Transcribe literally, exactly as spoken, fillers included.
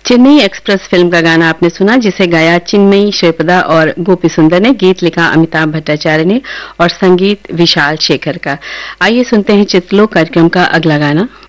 Chennai express film का गाना आपने सुना, जिसे गाया चिन्मयी श्रीपदा और गोपी सुंदर ने। गीत लिखा अमिताभ भट्टाचार्य ने और संगीत विशाल शेखर का। आइए सुनते हैं चित्रलोक कार्यक्रम का अगला गाना।